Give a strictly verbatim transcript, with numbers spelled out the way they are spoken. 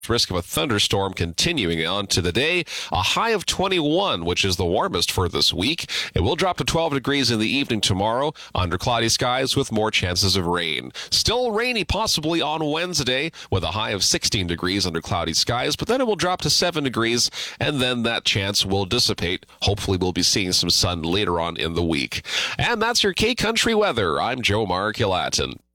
Risk of a thunderstorm continuing on to the day. A high of twenty-one, which is the warmest for this week. It will drop to twelve degrees in the evening tomorrow under cloudy skies with more chances of rain. Still rainy possibly on Wednesday with a high of sixteen degrees under cloudy skies, but then it will drop to seven degrees and then that chance will dissipate. Hopefully we'll be seeing some sun later on in the week. And that's your K-Country weather. I'm Joe Mark Hillatin.